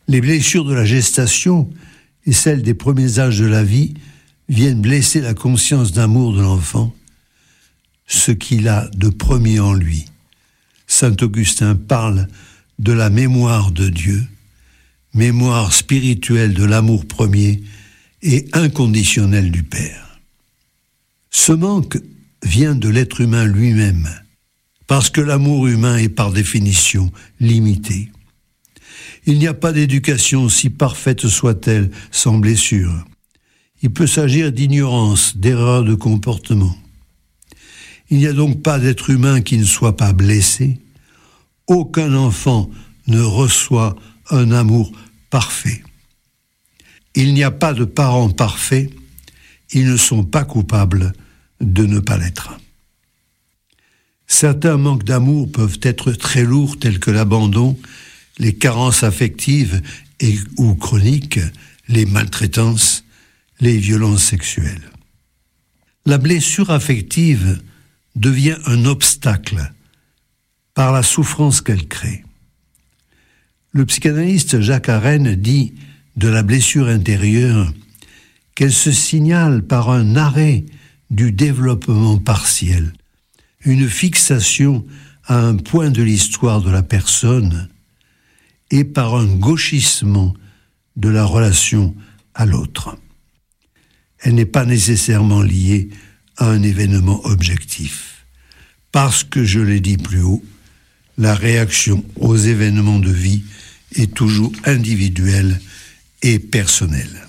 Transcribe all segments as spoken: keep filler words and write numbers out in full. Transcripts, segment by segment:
Les blessures de la gestation et celles des premiers âges de la vie viennent blesser la conscience d'amour de l'enfant, ce qu'il a de premier en lui. Saint Augustin parle de la mémoire de Dieu, mémoire spirituelle de l'amour premier et inconditionnel du Père. Ce manque vient de l'être humain lui-même, parce que l'amour humain est par définition limité. Il n'y a pas d'éducation, si parfaite soit-elle, sans blessure. Il peut s'agir d'ignorance, d'erreur de comportement. Il n'y a donc pas d'être humain qui ne soit pas blessé. Aucun enfant ne reçoit un amour parfait. Il n'y a pas de parents parfaits. Ils ne sont pas coupables de ne pas l'être. Certains manques d'amour peuvent être très lourds, tels que l'abandon, les carences affectives et ou chroniques, les maltraitances, les violences sexuelles. La blessure affective devient un obstacle par la souffrance qu'elle crée. Le psychanalyste Jacques Arène dit de la blessure intérieure qu'elle se signale par un arrêt du développement partiel, une fixation à un point de l'histoire de la personne et par un gauchissement de la relation à l'autre. Elle n'est pas nécessairement liée à un événement objectif, parce que, je l'ai dit plus haut, la réaction aux événements de vie est toujours individuelle et personnelle.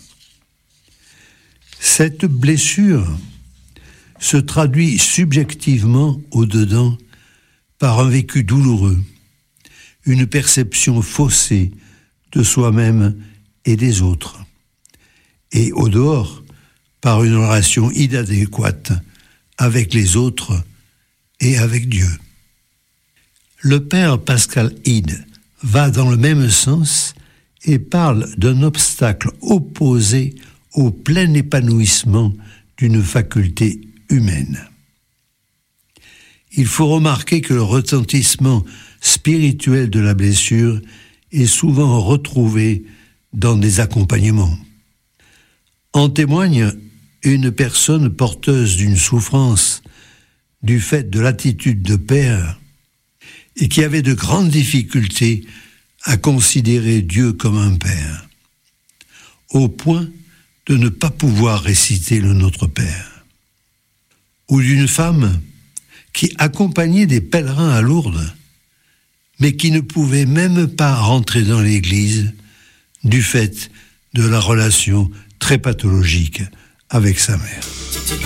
Cette blessure se traduit subjectivement au-dedans par un vécu douloureux, une perception faussée de soi-même et des autres, et au dehors par une relation inadéquate avec les autres et avec Dieu. Le père Pascal Hide va dans le même sens et parle d'un obstacle opposé au plein épanouissement d'une faculté humaine. Il faut remarquer que le retentissement spirituel de la blessure est souvent retrouvé dans des accompagnements. En témoigne une personne porteuse d'une souffrance du fait de l'attitude de père et qui avait de grandes difficultés à considérer Dieu comme un père, au point de ne pas pouvoir réciter le Notre Père. Ou d'une femme qui accompagnait des pèlerins à Lourdes, mais qui ne pouvait même pas rentrer dans l'église du fait de la relation très pathologique avec sa mère.